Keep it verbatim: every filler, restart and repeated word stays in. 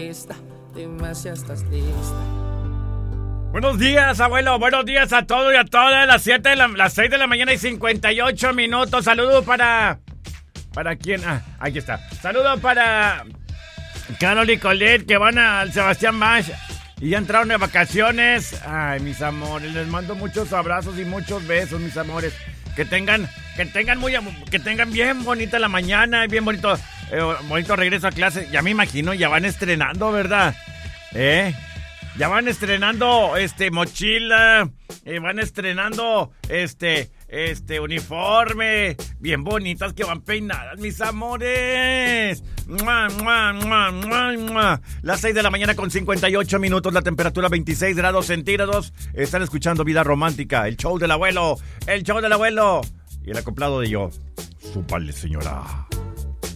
lista. Dime si estás lista. Buenos días, abuelo. Buenos días a todos y a todas. Las siete de la, las seis de la mañana y cincuenta y ocho minutos. Saludo para... ¿Para quién? Ah, aquí está. Saludo para... Carol y Colette, que van al Sebastián Bach y ya entraron de vacaciones. Ay, mis amores, les mando muchos abrazos y muchos besos, mis amores. Que tengan, que tengan muy, que tengan bien bonita la mañana, bien bonito, eh, bonito regreso a clase. Ya me imagino, ya van estrenando, ¿verdad? ¿Eh? Ya van estrenando, este, mochila, eh, van estrenando, este, este, uniforme, bien bonitas que van peinadas, mis amores. ¡Mua, mua, mua, mua, mua! Las seis de la mañana con cincuenta y ocho minutos, la temperatura veintiséis grados centígrados. Están escuchando Vida Romántica, el show del abuelo, el show del abuelo y el acoplado de yo. Súpale, señora.